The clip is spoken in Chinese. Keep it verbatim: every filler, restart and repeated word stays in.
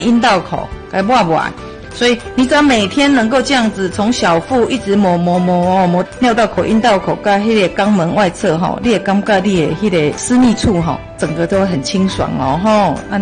阴道口该抹抹。所以你只要每天能够这样子，从小腹一直抹抹抹抹抹尿道口、阴道口，跟迄个肛门外侧吼，你会感觉你的迄个私密处吼，整个都会很清爽哦吼。